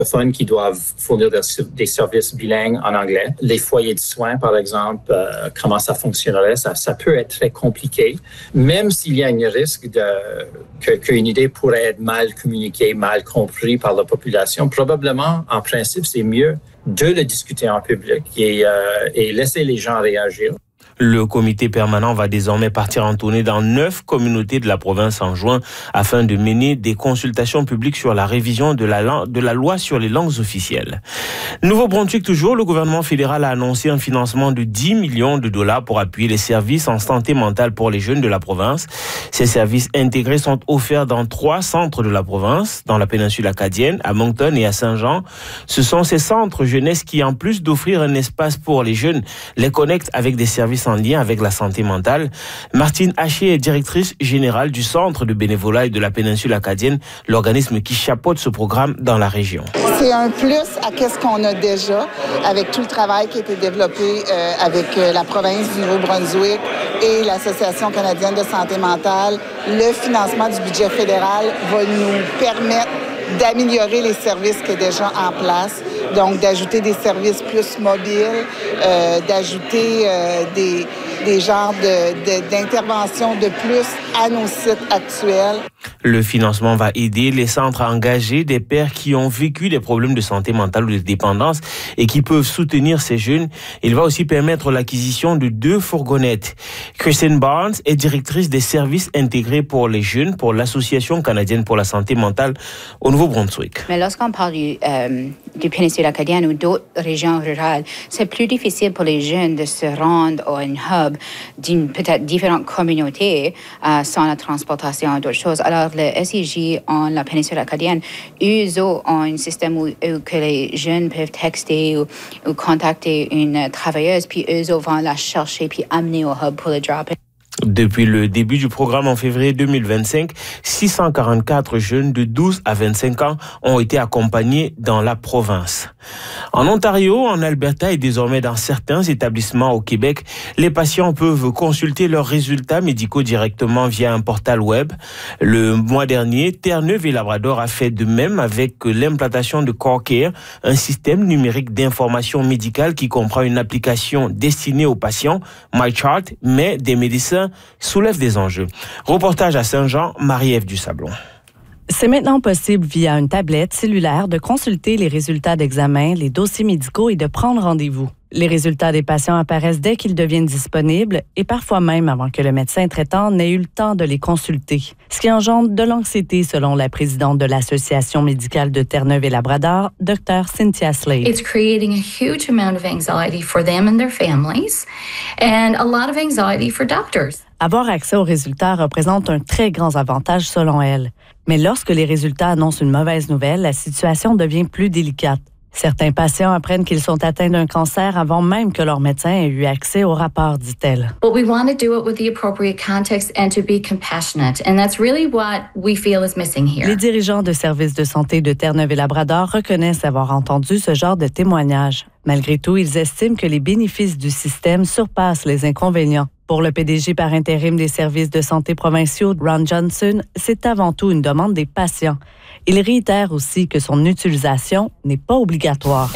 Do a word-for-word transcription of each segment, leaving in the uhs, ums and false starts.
qui doivent fournir des services bilingues en anglais. Les foyers de soins, par exemple, euh, comment ça fonctionnerait, ça, ça peut être très compliqué. Même s'il y a un risque de, que, qu'une idée pourrait être mal communiquée, mal comprise par la population, probablement, en principe, c'est mieux de le discuter en public et, euh, et laisser les gens réagir. Le comité permanent va désormais partir en tournée dans neuf communautés de la province en juin afin de mener des consultations publiques sur la révision de la, de la loi sur les langues officielles. Nouveau-Brunswick toujours, le gouvernement fédéral a annoncé un financement de dix millions de dollars pour appuyer les services en santé mentale pour les jeunes de la province. Ces services intégrés sont offerts dans trois centres de la province, dans la péninsule acadienne, à Moncton et à Saint-Jean. Ce sont ces centres jeunesse qui, en plus d'offrir un espace pour les jeunes, les connectent avec des services en lien avec la santé mentale. Martine Haché est directrice générale du Centre de bénévolat et de la péninsule acadienne, l'organisme qui chapeaute ce programme dans la région. C'est un plus à qu'est-ce qu'on a déjà avec tout le travail qui a été développé euh, avec euh, la province du Nouveau-Brunswick et l'Association canadienne de santé mentale. Le financement du budget fédéral va nous permettre d'améliorer les services qui sont déjà en place, donc d'ajouter des services plus mobiles, euh, d'ajouter euh, des, des genres de, de, d'interventions de plus à nos sites actuels. Le financement va aider les centres à engager des pères qui ont vécu des problèmes de santé mentale ou de dépendance et qui peuvent soutenir ces jeunes. Il va aussi permettre l'acquisition de deux fourgonnettes. Kristen Barnes est directrice des services intégrés pour les jeunes pour l'Association canadienne pour la santé mentale au Nouveau-Brunswick. Mais lorsqu'on parle du, euh, du péninsule acadienne ou d'autres régions rurales, c'est plus difficile pour les jeunes de se rendre à un hub d'une peut-être différente communauté euh, sans la transportation et d'autres choses. Alors, le S I J en la péninsule acadienne, eux ont un système où, où que les jeunes peuvent texter ou, ou contacter une travailleuse, puis eux vont la chercher puis amener au hub pour le drop. Depuis le début du programme en février deux mille vingt-cinq, six cent quarante-quatre jeunes de douze à vingt-cinq ans ont été accompagnés dans la province. En Ontario, en Alberta et désormais dans certains établissements au Québec, les patients peuvent consulter leurs résultats médicaux directement via un portal web. Le mois dernier, Terre-Neuve et Labrador a fait de même avec l'implantation de CoreCare, un système numérique d'information médicale qui comprend une application destinée aux patients, MyChart, mais des médecins soulève des enjeux. Reportage à Saint-Jean, Marie-Ève Dusablon. C'est maintenant possible via une tablette cellulaire de consulter les résultats d'examen, les dossiers médicaux et de prendre rendez-vous. Les résultats des patients apparaissent dès qu'ils deviennent disponibles et parfois même avant que le médecin traitant n'ait eu le temps de les consulter, ce qui engendre de l'anxiété selon la présidente de l'Association médicale de Terre-Neuve et Labrador, Dr Cynthia Slade. It's creating a huge amount of anxiety for them and their families and a lot of anxiety for doctors. Avoir accès aux résultats représente un très grand avantage selon elle. Mais lorsque les résultats annoncent une mauvaise nouvelle, la situation devient plus délicate. Certains patients apprennent qu'ils sont atteints d'un cancer avant même que leur médecin ait eu accès au rapport, dit-elle. But we want to do it with the appropriate context and to be compassionate, and that's really what we feel is missing here. Les dirigeants de services de santé de Terre-Neuve et Labrador reconnaissent avoir entendu ce genre de témoignages. Malgré tout, ils estiment que les bénéfices du système surpassent les inconvénients. Pour le P D G par intérim des services de santé provinciaux, Ron Johnson, c'est avant tout une demande des patients. Il réitère aussi que son utilisation n'est pas obligatoire.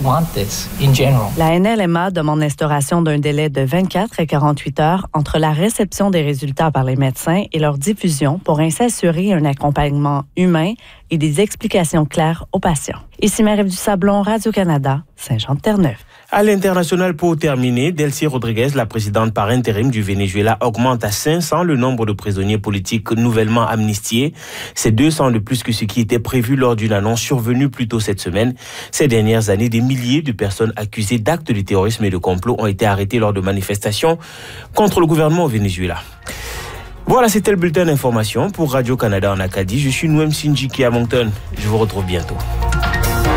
La N L M A demande l'instauration d'un délai de vingt-quatre à quarante-huit heures entre la réception des résultats par les médecins et leur diffusion pour ainsi assurer un accompagnement humain et des explications claires aux patients. Ici Marie-Ève Dusablon, Radio-Canada, Saint-Jean-de-Terre-Neuve. À l'international, pour terminer, Delcy Rodriguez, la présidente par intérim du Venezuela, augmente à cinq cents le nombre de prisonniers politiques nouvellement amnistiés. C'est deux cents de plus que ce qui était prévu lors d'une annonce survenue plus tôt cette semaine. Ces dernières années, des milliers de personnes accusées d'actes de terrorisme et de complot ont été arrêtées lors de manifestations contre le gouvernement au Venezuela. Voilà, c'était le bulletin d'information pour Radio-Canada en Acadie. Je suis Noem Sinjiki à Moncton. Je vous retrouve bientôt.